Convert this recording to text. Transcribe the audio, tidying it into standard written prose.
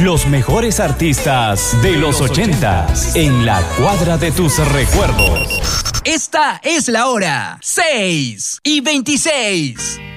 Los mejores artistas de los 80s en la cuadra de tus recuerdos. Esta es la hora 6:26.